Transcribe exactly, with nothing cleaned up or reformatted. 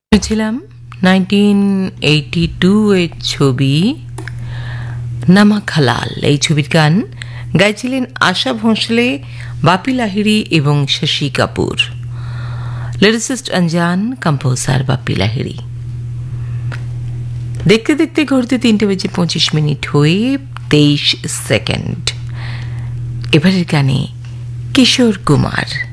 ছিলাম nineteen eighty two এর ছবি নামক হালাল। এই ছবির গান গাইছিলেন আশা ভোঁসলে, বাপি লাহিড়ী এবং শশী কাপুর। লিরিসিস্ট অঞ্জান, কম্পোজার বাপি লাহিড়ী। দেখতে দেখতে ঘুরতে তিনটে বেজে পঁচিশ মিনিট হয়ে তেইশ সেকেন্ড। এবারের গানে কিশোর কুমার।